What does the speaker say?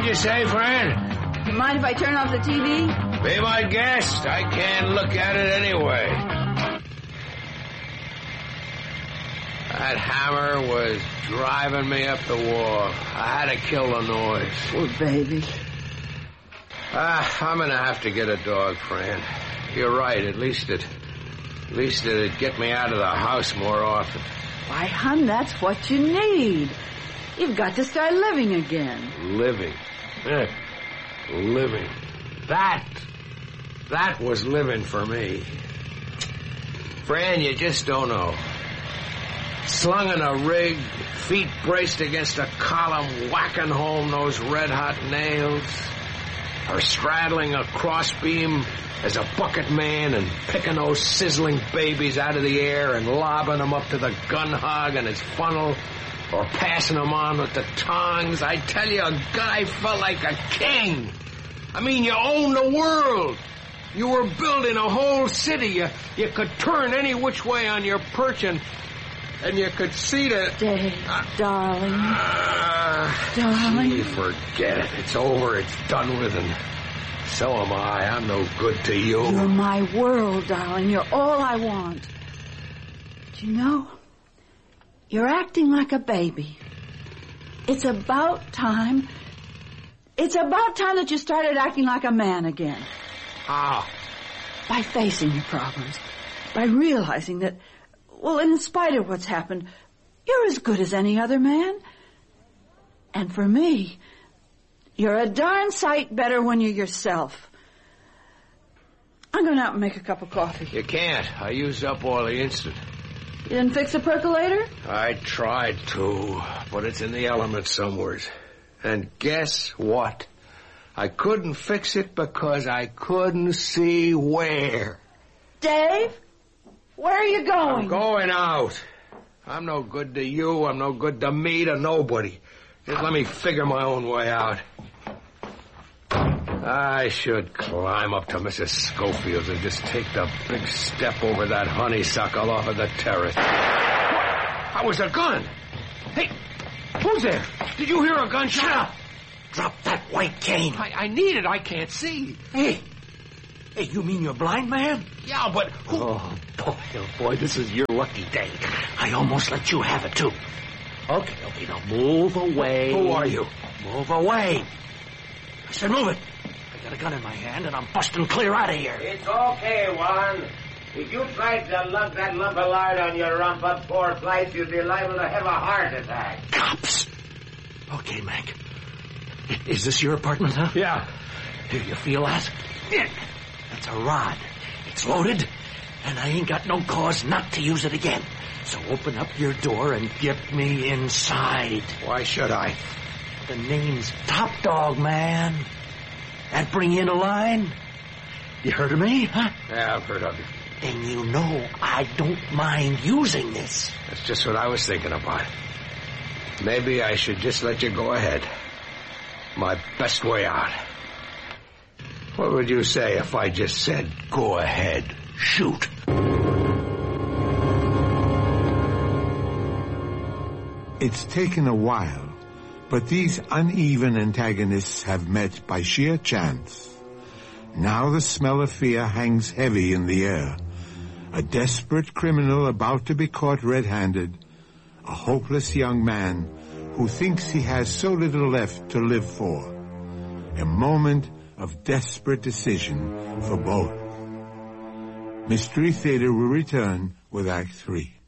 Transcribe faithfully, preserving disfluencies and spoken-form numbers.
What'd you say, friend? You mind if I turn off the T V? Be my guest. I can't look at it anyway. That hammer was driving me up the wall. I had to kill the noise. Poor baby. Ah, I'm gonna have to get a dog, Fran. You're right. At least it, at least it'd get me out of the house more often. Why, hon, that's what you need. You've got to start living again. Living. Eh. Living. That, that was living for me. Fran, you just don't know. Slung in a rig, feet braced against a column, whacking home those red-hot nails. Or straddling a crossbeam as a bucket man and picking those sizzling babies out of the air and lobbing them up to the gun hog and his funnel. Or passing them on with the tongs. I tell you, a guy felt like a king. I mean, you owned the world. You were building a whole city. You, you could turn any which way on your perch and, and you could see the... Dave, uh, darling. Uh, darling. Gee, forget it. It's over. It's done with. And so am I. I'm no good to you. You're my world, darling. You're all I want. Do you know... You're acting like a baby. It's about time. It's about time that you started acting like a man again. How? By facing your problems. By realizing that, well, in spite of what's happened, you're as good as any other man. And for me, you're a darn sight better when you're yourself. I'm going out and make a cup of coffee. You can't. I used up all the instant. You didn't fix the percolator? I tried to, but it's in the elements somewheres. And guess what? I couldn't fix it because I couldn't see where. Dave, where are you going? I'm going out. I'm no good to you. I'm no good to me, to nobody. Just let me figure my own way out. I should climb up to Missus Schofield's and just take the big step over that honeysuckle off of the terrace. What? That was a gun. Hey, who's there? Did you hear a gunshot? Shut up! Drop that white cane. I, I need it. I can't see. Hey, hey, you mean you're blind, man? Yeah, but who... Oh, boy, oh, boy, this is your lucky day. I almost let you have it, too. Okay, okay, now move away. Who are you? Move away. I said move it. I got a gun in my hand, and I'm busting clear out of here. It's okay, Juan. If you tried to lug that lump of lard on your rump up four flights, you'd be liable to have a heart attack. Cops! Okay, Mac. Is this your apartment, huh? Yeah. Do you feel that? That's a rod. It's loaded, and I ain't got no cause not to use it again. So open up your door and get me inside. Why should I? The name's Top Dog, man. That bring you in a line? You heard of me, huh? Yeah, I've heard of you. Then you know I don't mind using this. That's just what I was thinking about. Maybe I should just let you go ahead. My best way out. What would you say if I just said, go ahead, shoot? It's taken a while, but these uneven antagonists have met by sheer chance. Now the smell of fear hangs heavy in the air. A desperate criminal about to be caught red-handed. A hopeless young man who thinks he has so little left to live for. A moment of desperate decision for both. Mystery Theater will return with Act Three.